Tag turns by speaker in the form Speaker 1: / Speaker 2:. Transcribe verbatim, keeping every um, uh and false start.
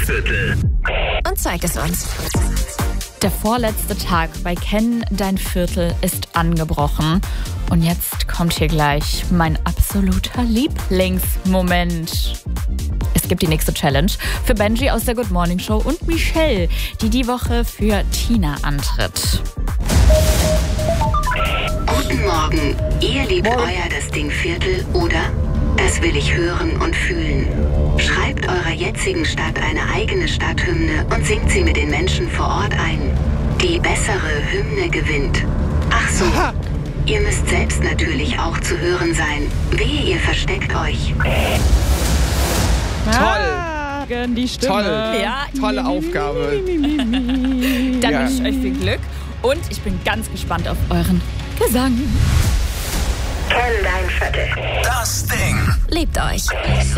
Speaker 1: Viertel.
Speaker 2: Und zeig es uns.
Speaker 3: Der vorletzte Tag bei Kenn dein Viertel ist angebrochen. Und jetzt kommt hier gleich mein absoluter Lieblingsmoment. Es gibt die nächste Challenge für Benji aus der Good Morning Show und Michelle, die die Woche für Tina antritt.
Speaker 4: Guten Morgen. Ihr liebt euer das Ding Viertel, oder? Das will ich hören und fühlen. Schreibt eurer jetzigen Stadt eine eigene Stadthymne und singt sie mit den Menschen vor Ort ein. Die bessere Hymne gewinnt. Ach so, ihr müsst selbst natürlich auch zu hören sein. Wehe, ihr versteckt euch.
Speaker 5: Toll.
Speaker 3: Die Stimme.
Speaker 5: Toll.
Speaker 3: Ja.
Speaker 5: Tolle Aufgabe.
Speaker 3: Dann
Speaker 5: Ja.
Speaker 3: wünsche ich euch viel Glück und ich bin ganz gespannt auf euren Gesang.
Speaker 4: Kenn dein Viertel.
Speaker 1: Das Ding.
Speaker 2: Liebt euch.